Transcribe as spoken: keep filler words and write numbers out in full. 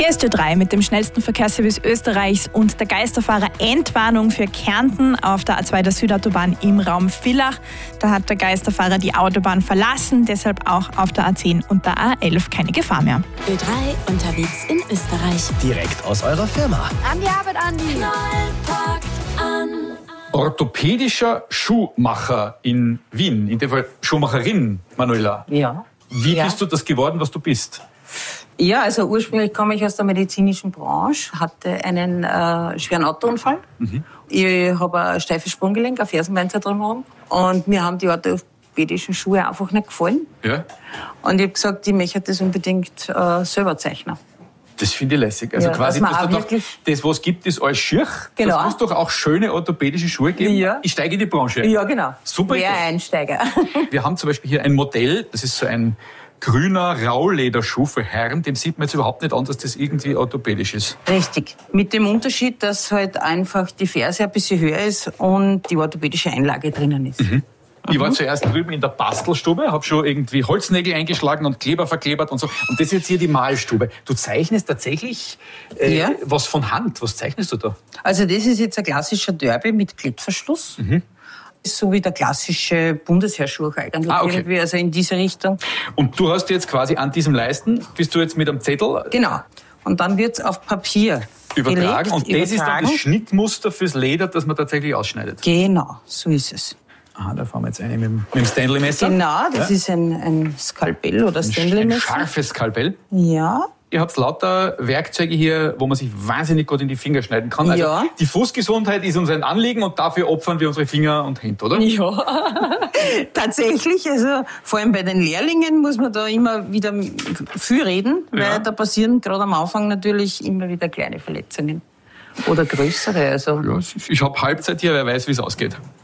Hier ist Ö drei mit dem schnellsten Verkehrsservice Österreichs und der Geisterfahrer Endwarnung für Kärnten auf der A zwei der Südautobahn im Raum Villach. Da hat der Geisterfahrer die Autobahn verlassen, deshalb auch auf der A zehn und der A elf keine Gefahr mehr. Ö drei unterwegs in Österreich. Direkt aus eurer Firma. An die Arbeit, Andi. Knallpackt an. Orthopädischer Schuhmacher in Wien, in dem Fall Schuhmacherin, Manuela. Ja. Wie ja. bist du das geworden, was du bist? Ja, also ursprünglich komme ich aus der medizinischen Branche, hatte einen äh, schweren Autounfall. Mhm. Ich habe ein steifes Sprunggelenk, ein Fersenbeinzentrum und mir haben die orthopädischen Schuhe einfach nicht gefallen. Ja. Und ich habe gesagt, ich möchte das unbedingt äh, selber zeichnen. Das finde ich lässig. Also ja, quasi, dass dass man du auch doch, das, was gibt, ist alles schier. Genau. Das muss doch auch schöne orthopädische Schuhe geben. Ja. Ich steige in die Branche. Ja, genau. Super. Wer Einsteiger. Wir haben zum Beispiel hier ein Modell, das ist so ein grüner Raulederschuh für Herren. Dem sieht man jetzt überhaupt nicht an, dass das irgendwie orthopädisch ist. Richtig. Mit dem Unterschied, dass halt einfach die Ferse ein bisschen höher ist und die orthopädische Einlage drinnen ist. Mhm. Ich war Mhm. zuerst drüben in der Bastelstube, habe schon irgendwie Holznägel eingeschlagen und Kleber verklebert und so. Und das ist jetzt hier die Malstube. Du zeichnest tatsächlich äh, Ja. was von Hand. Was zeichnest du da? Also das ist jetzt ein klassischer Derby mit Klettverschluss. Mhm. So wie der klassische Bundesheerschuh eigentlich Ah, okay. irgendwie, also in diese Richtung. Und du hast jetzt quasi an diesem Leisten, bist du jetzt mit einem Zettel Genau. Und dann wird es auf Papier übertragen. gelegt, Und das ist dann übertragen. das Schnittmuster fürs Leder, das man tatsächlich ausschneidet. Genau, so ist es. Aha, da fahren wir jetzt eine mit, dem- mit dem Stanley-Messer. Genau, das Ja. ist ein, ein Skalpell oder Ein Stanley-Messer. scharfes Skalpell. Ja. Ihr habt lauter Werkzeuge hier, wo man sich wahnsinnig gut in die Finger schneiden kann. Also Ja. die Fußgesundheit ist uns ein Anliegen und dafür opfern wir unsere Finger und Hände, oder? Ja, tatsächlich. Also vor allem bei den Lehrlingen muss man da immer wieder viel reden, weil Ja. da passieren gerade am Anfang natürlich immer wieder kleine Verletzungen oder größere. Also Ja, ich habe Halbzeit hier, wer weiß, wie es ausgeht.